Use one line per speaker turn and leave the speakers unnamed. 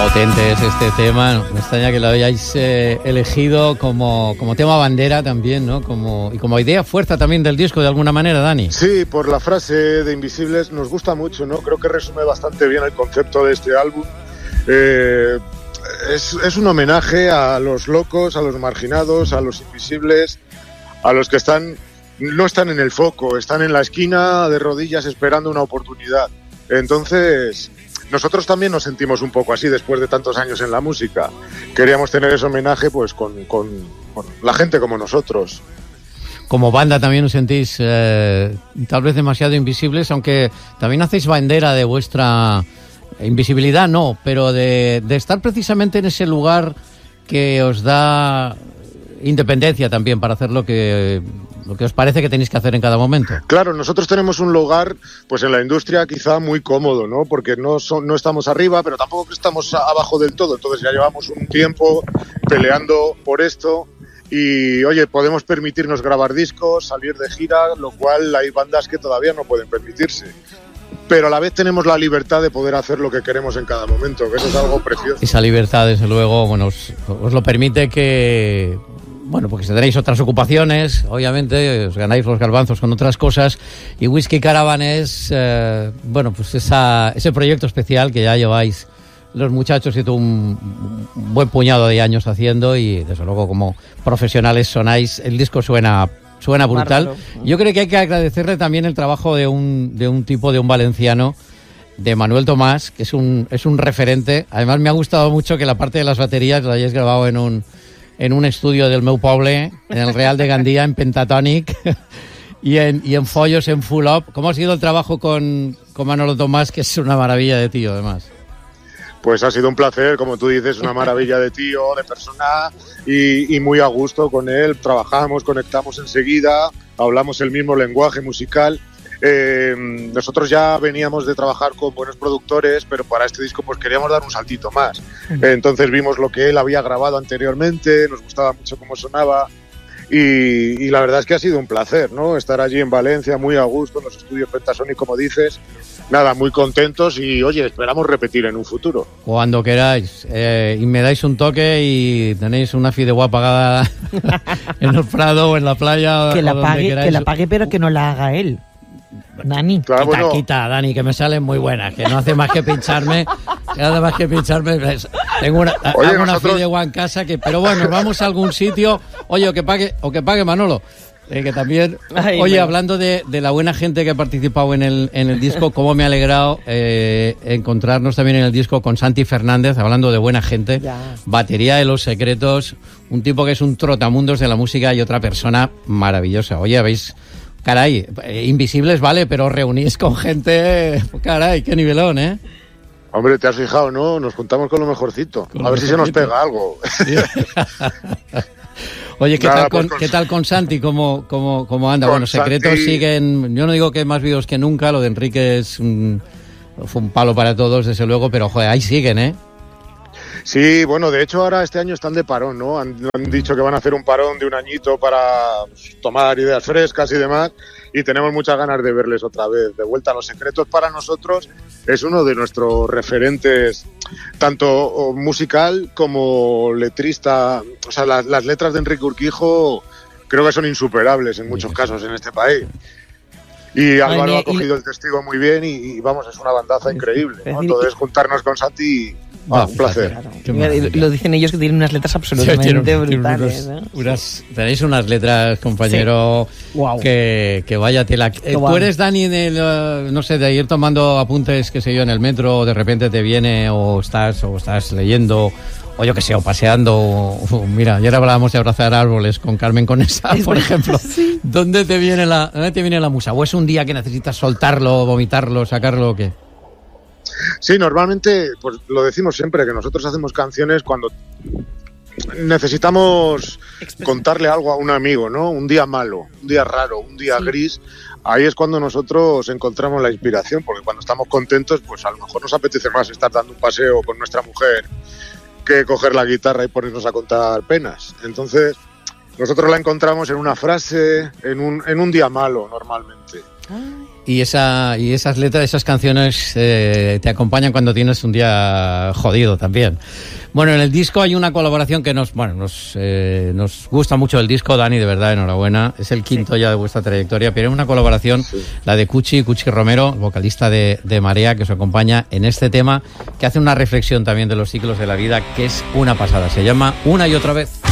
Potente es este tema, me extraña que lo hayáis elegido como tema bandera también, ¿no? Y como idea fuerza también del disco de alguna manera, Dani.
Sí, por la frase de Invisibles nos gusta mucho, ¿no? Creo que resume bastante bien el concepto de este álbum. Es un homenaje a los locos, a los marginados, a los invisibles, a los que no están en el foco, están en la esquina de rodillas esperando una oportunidad. Entonces, nosotros también nos sentimos un poco así después de tantos años en la música. Queríamos tener ese homenaje pues con la gente como nosotros.
Como banda también os sentís tal vez demasiado invisibles, aunque también hacéis bandera de vuestra invisibilidad, no, pero de estar precisamente en ese lugar que os da independencia también para hacer lo que os parece que tenéis que hacer en cada momento.
Claro, nosotros tenemos un lugar pues en la industria quizá muy cómodo, ¿no? Porque no estamos arriba, pero tampoco estamos abajo del todo. Entonces ya llevamos un tiempo peleando por esto y, oye, podemos permitirnos grabar discos, salir de gira, lo cual hay bandas que todavía no pueden permitirse. Pero a la vez tenemos la libertad de poder hacer lo que queremos en cada momento, que eso es algo precioso.
Esa libertad, desde luego, bueno, os lo permite que... Bueno, porque si tenéis otras ocupaciones, obviamente, os ganáis los garbanzos con otras cosas. Y Whisky Caravan es, bueno, pues ese proyecto especial que ya lleváis los muchachos y tú un buen puñado de años haciendo. Y desde luego, como profesionales sonáis, el disco suena brutal. Bárbaro. Yo creo que hay que agradecerle también el trabajo de un tipo, de un valenciano, de Manuel Tomás, que es un referente. Además, me ha gustado mucho que la parte de las baterías la hayáis grabado en un estudio del meu poble, en el Real de Gandía, en Pentatonic, y en Follos, en Full Up. ¿Cómo ha sido el trabajo con Manolo Tomás, que es una maravilla de tío, además?
Pues ha sido un placer, como tú dices, una maravilla de tío, de persona, y muy a gusto con él. Trabajamos, conectamos enseguida, hablamos el mismo lenguaje musical. Nosotros ya veníamos de trabajar con buenos productores, pero para este disco pues queríamos dar un saltito más. Entonces vimos lo que él había grabado anteriormente, nos gustaba mucho cómo sonaba y la verdad es que ha sido un placer, ¿no? Estar allí en Valencia, muy a gusto, en los estudios Pentasonic, como dices. Nada, muy contentos y, oye, esperamos repetir en un futuro.
Cuando queráis. Y me dais un toque y tenéis una fideuá pagada en el Prado o en la playa.
Que la pague, pero que no la haga él. Dani,
claro, quita, Dani, que me salen muy buenas, que no hace más que pincharme, tengo una fideuá en casa, pero bueno, vamos a algún sitio, oye, o que pague Manolo, que también, hablando de la buena gente que ha participado en el disco, cómo me ha alegrado encontrarnos también en el disco con Santi Fernández, hablando de buena gente, batería de Los Secretos, un tipo que es un trotamundos de la música y otra persona maravillosa. Oye, ¿veis? Caray, invisibles vale, pero reunís con gente, caray, qué nivelón, ¿eh?
Hombre, te has fijado, ¿no? Nos juntamos con lo mejorcito. A ver si se nos pega algo.
Oye, ¿qué tal con Santi? ¿Cómo anda? Bueno, Secretos siguen, yo no digo que más vivos que nunca, lo de Enrique fue un palo para todos, desde luego, pero joder, ahí siguen, ¿eh?
Sí, bueno, de hecho ahora este año están de parón, ¿no? Han dicho que van a hacer un parón de un añito para tomar ideas frescas y demás, y tenemos muchas ganas de verles otra vez de vuelta. Los Secretos para nosotros es uno de nuestros referentes, tanto musical como letrista. O sea, las letras de Enrique Urquijo creo que son insuperables en muchos casos en este país. Y Álvaro ha cogido el testigo muy bien y vamos, es una bandaza increíble, ¿no? Entonces juntarnos con Santi... un placer.
Claro. Lo dicen ellos, que tienen unas letras absolutamente brutales.
Tenéis unas letras, compañero, que vaya tela. ¿Tú eres, Dani, no sé, de ir tomando apuntes, qué sé yo, en el metro, o de repente te viene, o estás leyendo, o yo qué sé, o paseando? Mira, ayer hablábamos de abrazar árboles con Carmen Conesa, por ejemplo. Sí. ¿Dónde te viene la musa? ¿O es un día que necesitas soltarlo, vomitarlo, sacarlo o qué?
Sí, normalmente, pues lo decimos siempre, que nosotros hacemos canciones cuando necesitamos contarle algo a un amigo, ¿no? Un día malo, un día raro, un día gris. Ahí es cuando nosotros encontramos la inspiración, porque cuando estamos contentos, pues a lo mejor nos apetece más estar dando un paseo con nuestra mujer que coger la guitarra y ponernos a contar penas. Entonces, nosotros la encontramos en una frase, en un día malo, normalmente.
Y esas letras, esas canciones te acompañan cuando tienes un día jodido también. Bueno, en el disco hay una colaboración que nos gusta mucho el disco, Dani, de verdad, enhorabuena. Es el quinto ya de vuestra trayectoria, pero hay una colaboración, la de Cuchi Romero, vocalista de Marea, que os acompaña en este tema, que hace una reflexión también de los ciclos de la vida, que es una pasada. Se llama Una y otra vez.